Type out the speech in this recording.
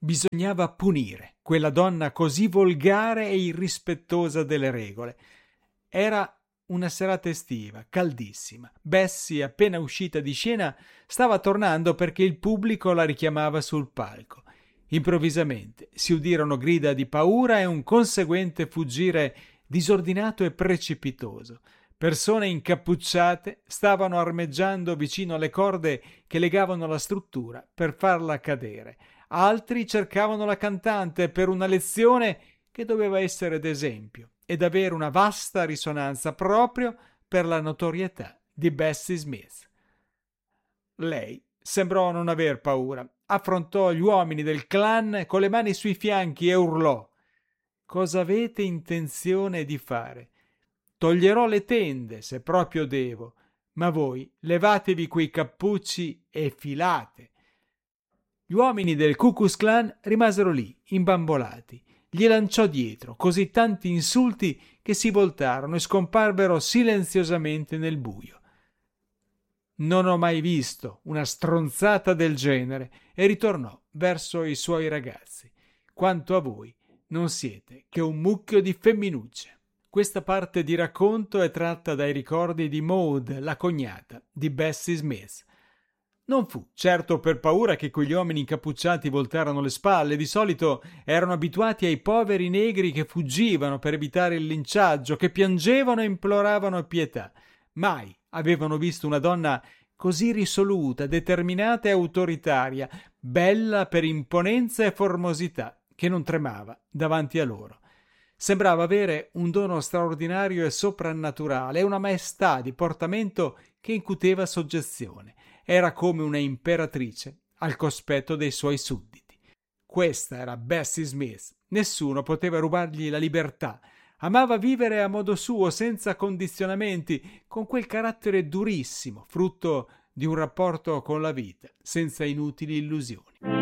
Bisognava punire quella donna così volgare e irrispettosa delle regole. Era una serata estiva, caldissima. Bessie, appena uscita di scena, stava tornando perché il pubblico la richiamava sul palco. Improvvisamente si udirono grida di paura e un conseguente fuggire disordinato e precipitoso. Persone incappucciate stavano armeggiando vicino alle corde che legavano la struttura per farla cadere. Altri cercavano la cantante per una lezione che doveva essere d'esempio ed avere una vasta risonanza proprio per la notorietà di Bessie Smith. Lei sembrò non aver paura. Affrontò gli uomini del clan con le mani sui fianchi e urlò: «Cosa avete intenzione di fare? Toglierò le tende se proprio devo, ma voi levatevi quei cappucci e filate». Gli uomini del Ku Klux Klan rimasero lì, imbambolati. Gli lanciò dietro così tanti insulti che si voltarono e scomparvero silenziosamente nel buio. «Non ho mai visto una stronzata del genere», e ritornò verso i suoi ragazzi. «Quanto a voi, non siete che un mucchio di femminucce». Questa parte di racconto è tratta dai ricordi di Maud, la cognata di Bessie Smith. Non fu certo per paura che quegli uomini incappucciati voltarono le spalle. Di solito erano abituati ai poveri negri che fuggivano per evitare il linciaggio, che piangevano e imploravano pietà. Mai avevano visto una donna così risoluta, determinata e autoritaria, bella per imponenza e formosità, che non tremava davanti a loro. Sembrava avere un dono straordinario e soprannaturale e una maestà di portamento che incuteva soggezione. Era come una imperatrice al cospetto dei suoi sudditi. Questa era Bessie Smith. Nessuno poteva rubargli la libertà. Amava vivere a modo suo, senza condizionamenti, con quel carattere durissimo, frutto di un rapporto con la vita, senza inutili illusioni.